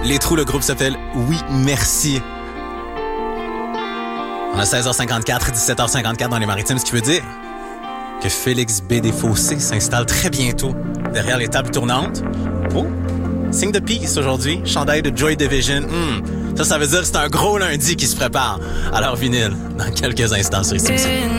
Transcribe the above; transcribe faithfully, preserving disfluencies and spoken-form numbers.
Les Trous, le groupe s'appelle Oui Merci. On a seize heures cinquante-quatre, dix-sept heures cinquante-quatre dans les Maritimes, ce qui veut dire que Félix B. Desfossés s'installe très bientôt derrière les tables tournantes. Oh, signe de peace aujourd'hui, chandail de Joy Division. Mm. Ça, ça veut dire que c'est un gros lundi qui se prépare. Alors vinyle, dans quelques instants sur Ici.